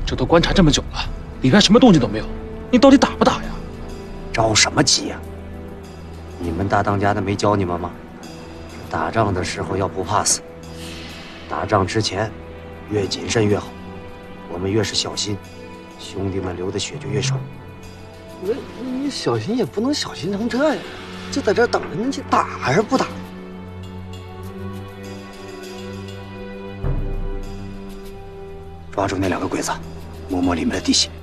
这都观察这么久了，里边什么动静都没有，你到底打不打呀？ 着什么急呀？你们大当家的没教你们吗？打仗的时候要不怕死，打仗之前越谨慎越好。我们越是小心，兄弟们流的血就越少。 那你小心也不能小心成这样，就在这等着，那你打还是不打？ 抓住那2个鬼子，摸摸里面的地形。